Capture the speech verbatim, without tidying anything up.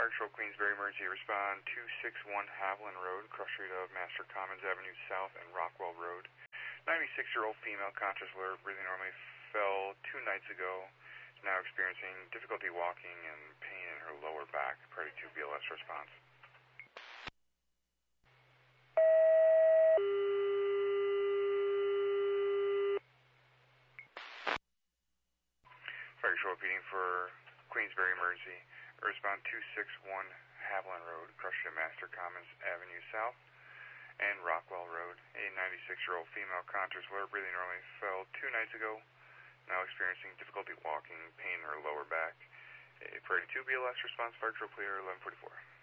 Fire Control Queensbury Emergency Respond two six one Haviland Road, cross street of Master Commons Avenue South and Rockwell Road. ninety-six-year-old female, conscious, alert, breathing normally, fell two nights ago. Now experiencing difficulty walking and pain in her lower back. Priority two B L S response. Fire Control repeating for Queensbury Emergency. Respond two six one Haviland Road, cross street of Master Commons Avenue South and Rockwell Road. A ninety-six-year-old female, conscious, alert, breathing normally, fell two nights ago. Now experiencing difficulty walking, pain in her lower back. A priority two B L S response, Fire Control clear, eleven forty-four.